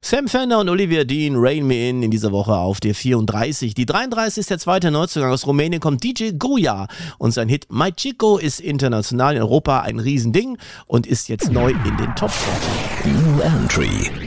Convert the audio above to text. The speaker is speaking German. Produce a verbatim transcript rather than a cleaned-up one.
Sam Fender und Olivia Dean, Rain Me In, in dieser Woche auf der vierunddreißig. Die dreiunddreißig ist der zweite Neuzugang. Aus Rumänien kommt D J Goya und sein Hit My Chico ist international in Europa ein Riesending und ist jetzt neu in den Top vierzig. New Entry.